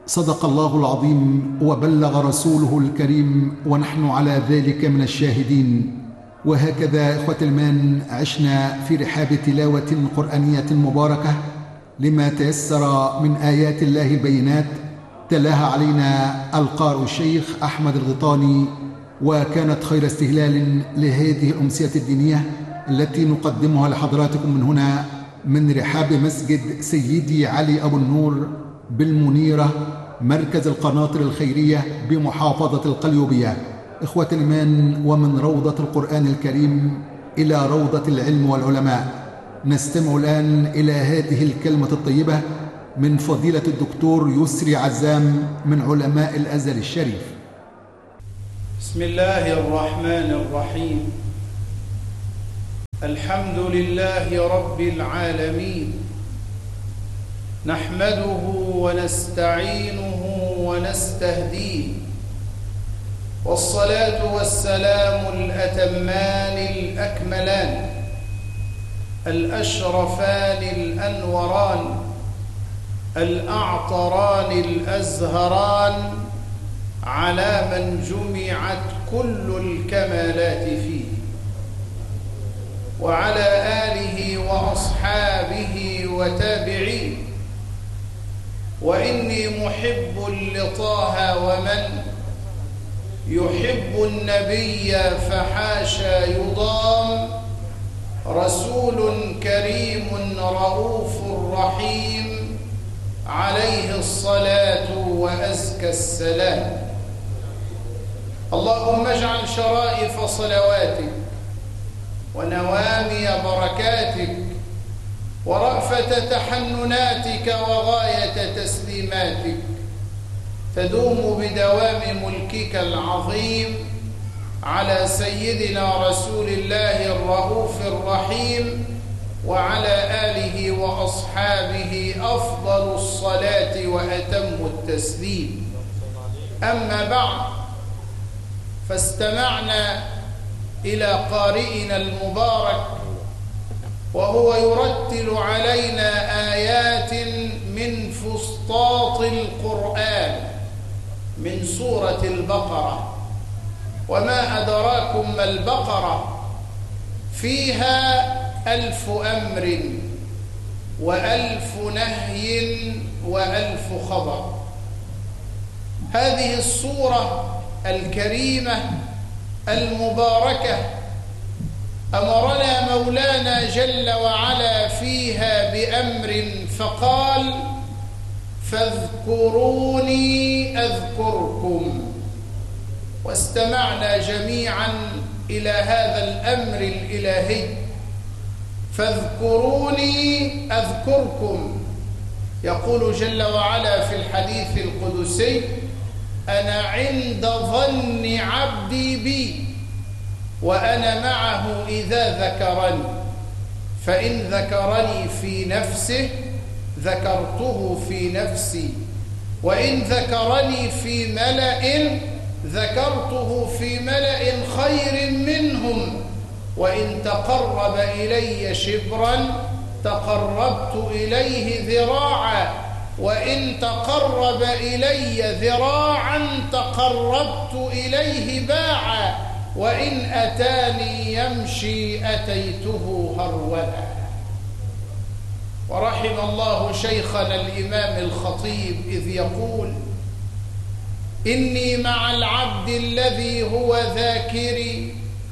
صدق الله العظيم وبلغ رسوله الكريم ونحن على ذلك من الشاهدين. وهكذا إخوة الإيمان عشنا في رحاب تلاوة قرآنية مباركة لما تيسر من آيات الله البينات، تلاها علينا القارئ الشيخ أحمد الغيطاني، وكانت خير استهلال لهذه الأمسية الدينية التي نقدمها لحضراتكم من هنا من رحاب مسجد سيدي علي أبو النور بالمنيرة، مركز القناطر الخيرية بمحافظة القليوبية. إخوة الإيمان، ومن روضة القرآن الكريم إلى روضة العلم والعلماء، نستمع الآن إلى هذه الكلمة الطيبة من فضيلة الدكتور يسري عزام من علماء الأزهر الشريف. بسم الله الرحمن الرحيم. الحمد لله رب العالمين، نحمده ونستعينه ونستهديه، والصلاة والسلام الأتمان الأكملان الأشرفان الأنوران الأعطران الأزهران على من جمعت كل الكمالات فيه، وعلى آله وأصحابه وتابعيه. وإني محب لطه ومن يحب النبي فحاشا يضام، رسول كريم رؤوف رحيم عليه الصلاة وأزكى السلام. اللهم اجعل شرائف صلواتك ونوامي بركاتك ورأفة تحنناتك وغاية تسليماتك تدوم بدوام ملكك العظيم على سيدنا رسول الله الرؤوف الرحيم وعلى آله وأصحابه أفضل الصلاة وأتم التسليم. أما بعد، فاستمعنا إلى قارئنا المبارك وهو يرتل علينا آيات من فسطاط القرآن من سورة البقرة. وما أدراكم ما البقرة؟ فيها 1000 أمر و1000 نهي و1000 خبر. هذه السورة الكريمة المباركة أمرنا مولانا جل وعلا فيها بأمر فقال: فاذكروني أذكركم. واستمعنا جميعا إلى هذا الأمر الإلهي، فاذكروني أذكركم. يقول جل وعلا في الحديث القدسي: أنا عند ظن عبدي بي وأنا معه إذا ذكرني، فإن ذكرني في نفسه ذكرته في نفسي، وإن ذكرني في ملأ ذكرته في ملأ خير منهم، وإن تقرب إلي شبرا تقربت إليه ذراعا، وإن تقرب إلي ذراعا تقربت إليه باعا، وإن أتاني يمشي أتيته هرولا. ورحم الله شيخنا الإمام الخطيب إذ يقول: إني مع العبد الذي هو ذاكري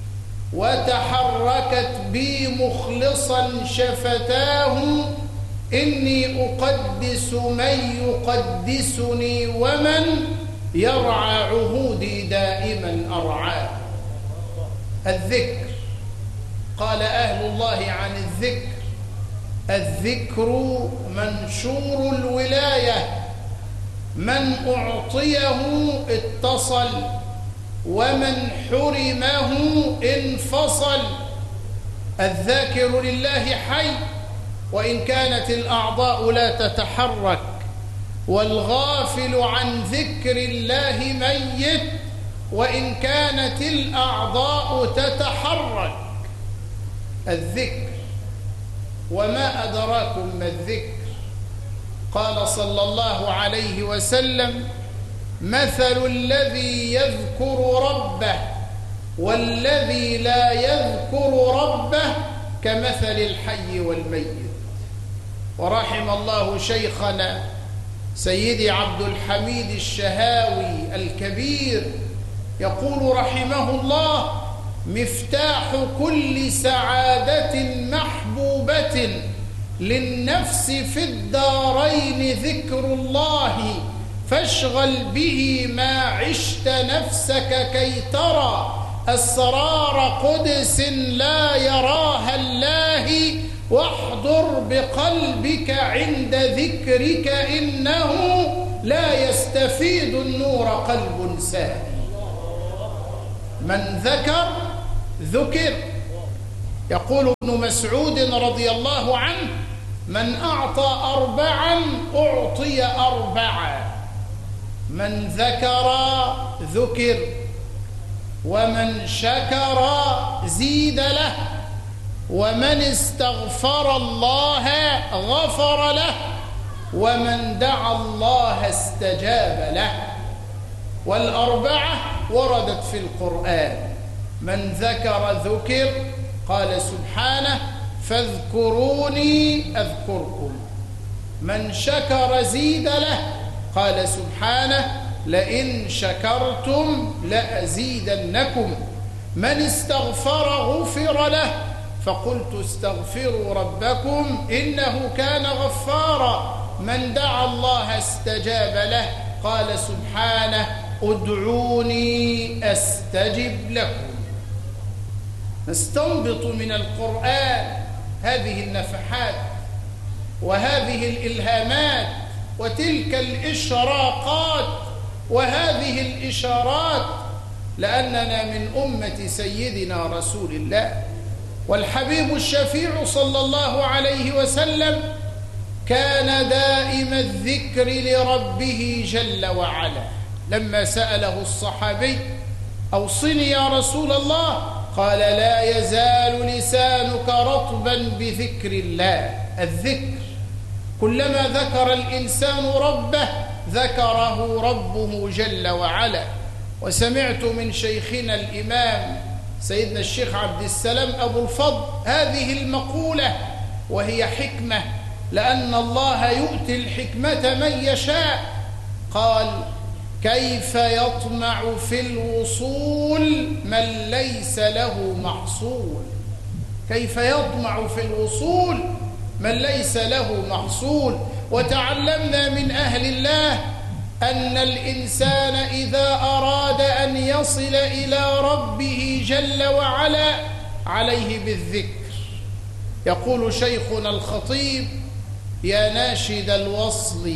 وتحركت بي مخلصا شفتاه، إني أقدس من يقدسني ومن يرعى عهودي دائما أرعاه. الذكر، قال أهل الله عن الذكر: الذكر منشور الولاية، من أعطيه اتصل ومن حرمه انفصل. الذاكر لله حي وإن كانت الأعضاء لا تتحرك، والغافل عن ذكر الله ميت وإن كانت الأعضاء تتحرك. الذكر، وما أدراكم ما الذكر؟ قال صلى الله عليه وسلم: مثل الذي يذكر ربه والذي لا يذكر ربه كمثل الحي والميت. ورحم الله شيخنا سيدي عبد الحميد الشهاوي الكبير، يقول رحمه الله: مفتاح كل سعادة محبوبة للنفس في الدارين ذكر الله، فاشغل به ما عشت نفسك كي ترى أسرار قدس لا يراها الله، واحضر بقلبك عند ذكرك إنه لا يستفيد النور قلب ساهي. من ذكر ذكر. يقول ابن مسعود رضي الله عنه: من أعطى أربعا أعطي أربعا. من ذكر ذكر، ومن شكر زيد له، ومن استغفر الله غفر له، ومن دعا الله استجاب له. والأربعة وردت في القرآن: من ذكر ذكر، قال سبحانه: فاذكروني أذكركم. من شكر زيد له، قال سبحانه: لئن شكرتم لأزيدنكم. من استغفر غفر له، فقلت استغفروا ربكم إنه كان غفارا. من دعا الله استجاب له، قال سبحانه: ادعوني أستجب لكم. نستنبط من القرآن هذه النفحات وهذه الإلهامات وتلك الإشراقات وهذه الإشارات، لأننا من أمة سيدنا رسول الله. والحبيب الشفيع صلى الله عليه وسلم كان دائم الذكر لربه جل وعلا. لما سأله الصحابي: أوصني يا رسول الله، قال: لا يزال لسانك رطبا بذكر الله. الذكر كلما ذكر الإنسان ربه ذكره ربه جل وعلا. وسمعت من شيخنا الإمام سيدنا الشيخ عبد السلام أبو الفضل هذه المقولة، وهي حكمة، لأن الله يؤتي الحكمة من يشاء. قال: كيف يطمع في الوصول من ليس له محصول؟ كيف يطمع في الوصول من ليس له محصول؟ وتعلمنا من أهل الله أن الإنسان إذا أراد أن يصل إلى ربه جل وعلا عليه بالذكر. يقول شيخنا الخطيب: يا ناشد الوصل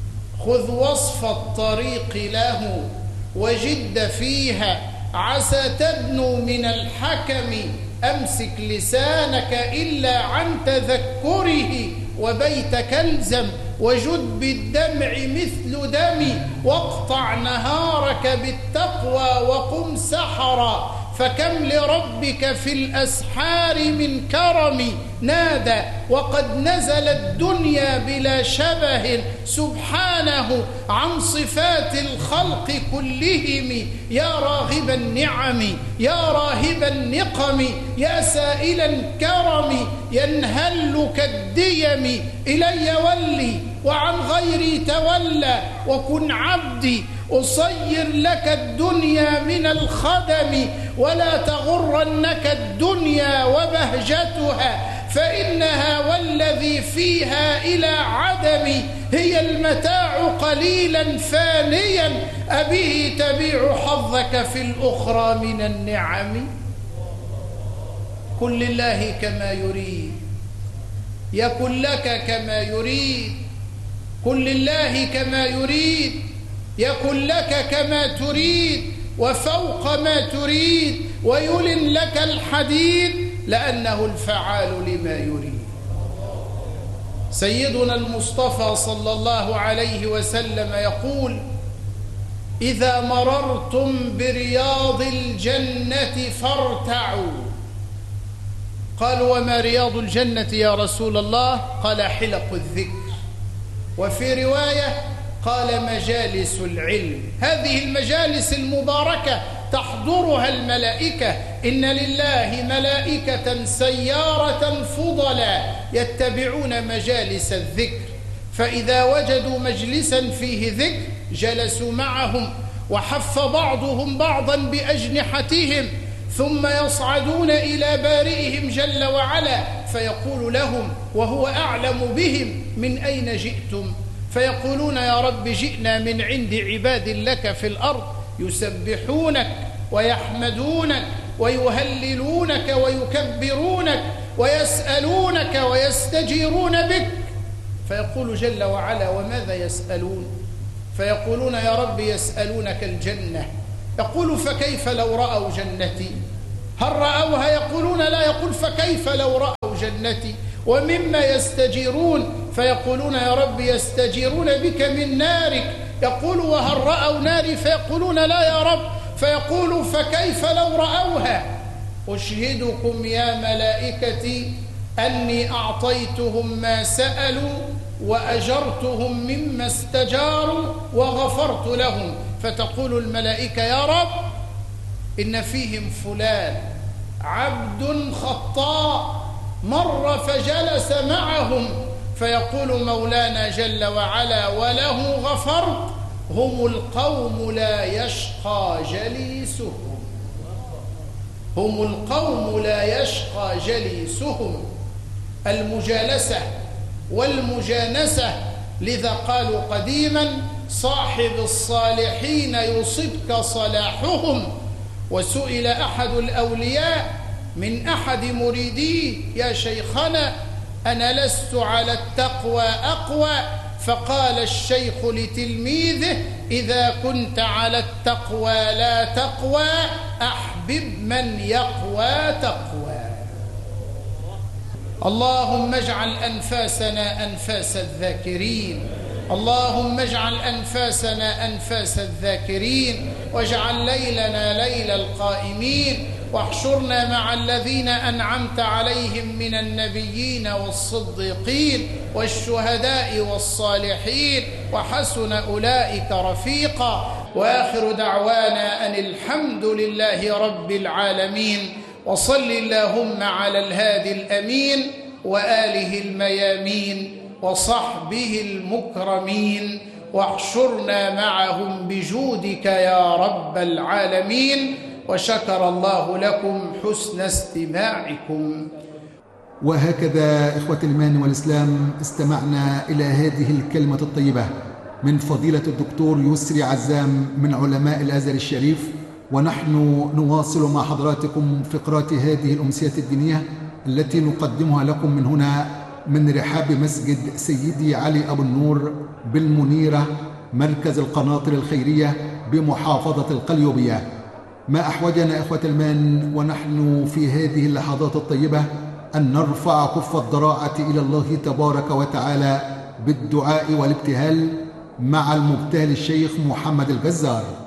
خذ وصف الطريق له وجد فيها عسى تدنو من الحكم، أمسك لسانك إلا عن تذكره وبيتك الزم وجد بالدمع مثل دمي، واقطع نهارك بالتقوى وقم سحرا، فكم لربك في الأسحار من كرم نادى، وقد نزل الدنيا بلا شبه سبحانه عن صفات الخلق كلهم. يا راغب النعم يا راهب النقم يا سائل الكرم، ينهل كالديم إلي ولي وعن غيري تولى، وكن عبدي أصير لك الدنيا من الخدم، ولا تغرنك الدنيا وبهجتها، فإنها والذي فيها إلى عدم، هي المتاع قليلا فانيا، أبه تبيع حظك في الأخرى من النعم. كن لله كما يريد يكن لك كما يريد، كن لله كما يريد يكن لك كما تريد وفوق ما تريد، ويلن لك الحديد لأنه الفعال لما يريد. سيدنا المصطفى صلى الله عليه وسلم يقول: إذا مررتم برياض الجنة فارتعوا. قالوا: وما رياض الجنة يا رسول الله؟ قال: حلق الذكر. وفي رواية قال مجالس العلم. هذه المجالس المباركة تحضرها الملائكة. إن لله ملائكة سيارة فضلا يتبعون مجالس الذكر، فإذا وجدوا مجلسا فيه ذكر جلسوا معهم، وحف بعضهم بعضا بأجنحتهم، ثم يصعدون إلى بارئهم جل وعلا فيقول لهم وهو أعلم بهم: من أين جئتم؟ فيقولون: يا رب جئنا من عند عباد لك في الأرض يسبحونك ويحمدونك ويهللونك ويكبرونك ويسألونك ويستجيرون بك. فيقول جل وعلا: وماذا يسألون؟ فيقولون: يا رب يسألونك الجنة. يقول: فكيف لو رأوا جنتي؟ هل رأوها؟ يقولون: لا. يقول: فكيف لو رأوا جنتي؟ ومما يستجيرون؟ فيقولون: يا رب يستجيرون بك من نارك. يقول: وهل رأوا ناري؟ فيقولون: لا يا رب. فيقول: فكيف لو رأوها؟ أشهدكم يا ملائكتي أني أعطيتهم ما سألوا وأجرتهم مما استجاروا وغفرت لهم. فتقول الملائكة: يا رب إن فيهم فلان عبد خطاء مر فجلس معهم. فيقول مولانا جل وعلا: وله غفرت. هم القوم لا يشقى جليسهم. هم القوم لا يشقى جليسهم. المجالسة والمجانسة، لذا قالوا قديما: صاحب الصالحين يصبك صلاحهم. وسئل أحد الأولياء من أحد مريديه: يا شيخنا أنا لست على التقوى أقوى. فقال الشيخ لتلميذه: إذا كنت على التقوى لا تقوى أحبب من يقوى تقوى. اللهم اجعل أنفاسنا أنفاس الذاكرين. اللهم اجعل أنفاسنا أنفاس الذاكرين، واجعل ليلنا ليل القائمين، واحشرنا مع الذين أنعمت عليهم من النبيين والصديقين والشهداء والصالحين، وحسن أولئك رفيقا. وآخر دعوانا أن الحمد لله رب العالمين. وصل اللهم على الهادي الأمين وآله الميامين وصحبه المكرمين، واحشرنا معهم بجودك يا رب العالمين. وشكر الله لكم حسن استماعكم. وهكذا إخوة الإيمان والإسلام استمعنا إلى هذه الكلمة الطيبة من فضيلة الدكتور يسري عزام من علماء الأزهر الشريف، ونحن نواصل مع حضراتكم فقرات هذه الأمسية الدينية التي نقدمها لكم من هنا من رحاب مسجد سيدي علي أبو النور بالمنيرة، مركز القناطر الخيرية بمحافظة القليوبية. ما أحوجنا إخوة الإيمان ونحن في هذه اللحظات الطيبة أن نرفع كف الضراعة إلى الله تبارك وتعالى بالدعاء والابتهال مع المبتهل الشيخ محمد الجزار.